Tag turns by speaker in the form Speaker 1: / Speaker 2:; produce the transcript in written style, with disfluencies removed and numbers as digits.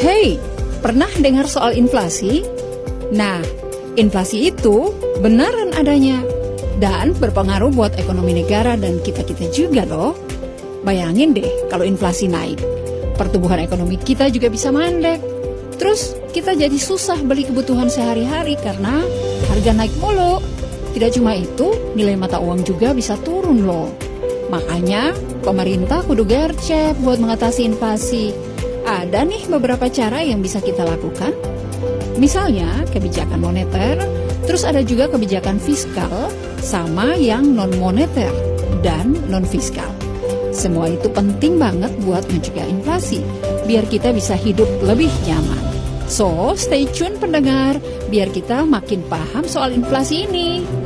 Speaker 1: Hey, pernah dengar soal inflasi? Nah, inflasi itu beneran adanya dan berpengaruh buat ekonomi negara dan kita-kita juga loh. Bayangin deh kalau inflasi naik, pertumbuhan ekonomi kita juga bisa mandek. Terus kita jadi susah beli kebutuhan sehari-hari karena harga naik mulu. Tidak cuma itu, nilai mata uang juga bisa turun loh. Makanya pemerintah kudu gercep buat mengatasi inflasi. Ada nih beberapa cara yang bisa kita lakukan. Misalnya kebijakan moneter, terus ada juga kebijakan fiskal sama yang non-moneter dan non-fiskal. Semua itu penting banget buat mencegah inflasi, biar kita bisa hidup lebih nyaman. So, stay tune pendengar, biar kita makin paham soal inflasi ini.